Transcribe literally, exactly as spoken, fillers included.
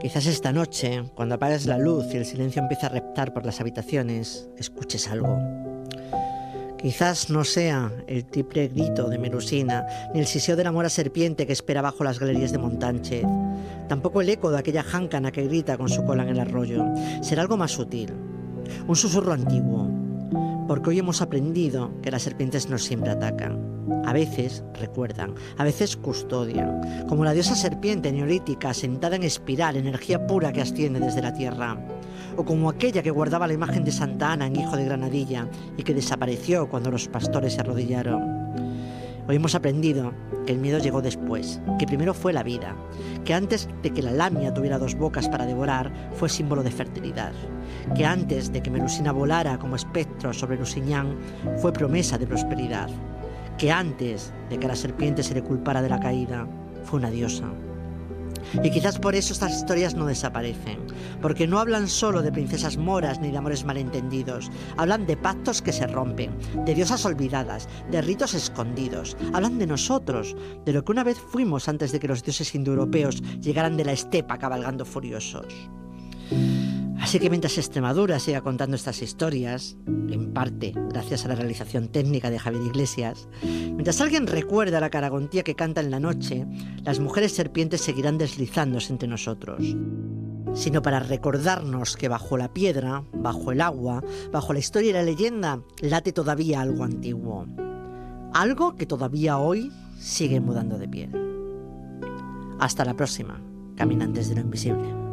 Quizás esta noche, cuando apagues la luz y el silencio empiece a reptar por las habitaciones, escuches algo. Quizás no sea el triple grito de Melusina, ni el siseo de la mora serpiente que espera bajo las galerías de Montánchez. Tampoco el eco de aquella jáncana que grita con su cola en el arroyo. Será algo más sutil, un susurro antiguo. Porque hoy hemos aprendido que las serpientes no siempre atacan. A veces recuerdan, a veces custodian, como la diosa serpiente neolítica sentada en espiral, energía pura que asciende desde la tierra. O como aquella que guardaba la imagen de Santa Ana en Hijo de Granadilla y que desapareció cuando los pastores se arrodillaron. Hoy hemos aprendido que el miedo llegó después, que primero fue la vida, que antes de que la lamia tuviera dos bocas para devorar, fue símbolo de fertilidad, que antes de que Melusina volara como espectro sobre Lusignan, fue promesa de prosperidad, que antes de que a la serpiente se le culpara de la caída, fue una diosa. Y quizás por eso estas historias no desaparecen, porque no hablan solo de princesas moras ni de amores malentendidos, hablan de pactos que se rompen, de diosas olvidadas, de ritos escondidos, hablan de nosotros, de lo que una vez fuimos antes de que los dioses indoeuropeos llegaran de la estepa cabalgando furiosos. Así que mientras Extremadura siga contando estas historias, en parte gracias a la realización técnica de Javier Iglesias, mientras alguien recuerda la caragontía que canta en la noche, las mujeres serpientes seguirán deslizándose entre nosotros. Sino para recordarnos que bajo la piedra, bajo el agua, bajo la historia y la leyenda, late todavía algo antiguo. Algo que todavía hoy sigue mudando de piel. Hasta la próxima, caminantes de lo invisible.